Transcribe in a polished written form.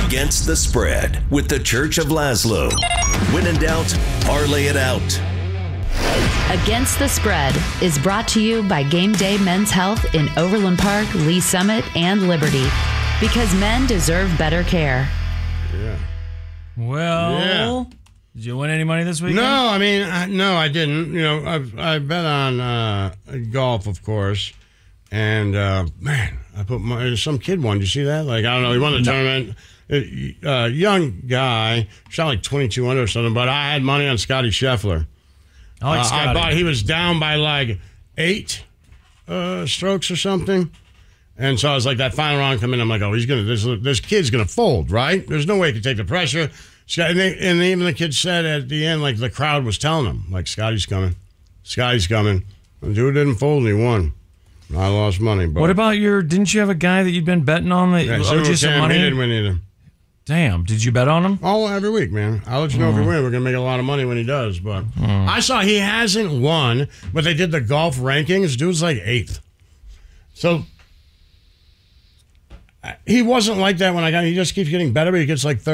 Against the Spread with the Church of Laszlo. When in doubt, parlay it out. Against the Spread is brought to you by Game Day Men's Health in Overland Park, Lee Summit, and Liberty. Because men deserve better care. Yeah. Well, did you win any money this weekend? No, I mean, no, I didn't. You know, I bet on golf, of course. And, man, I put some kid won. Did you see that? Like, I don't know. He won the tournament. Young guy, shot like 22 under or something, but I had money on Scotty Scheffler. I like Scotty. He was down by like 8 strokes or something. And so I was like, that final round come in, I'm like, oh, this kid's going to fold, right? There's no way he can take the pressure. And even the kid said at the end, like the crowd was telling him, like, Scotty's coming. Scotty's coming. The dude didn't fold and he won. I lost money. But what about didn't you have a guy that you'd been betting on that owed you some money? He didn't win either. Damn, did you bet on him? Oh, every week, man. I'll let you know if he wins. We're going to make a lot of money when he does. But I saw he hasn't won, but they did the golf rankings. Dude's like 8th. So he wasn't like that when he just keeps getting better, but he gets like 30.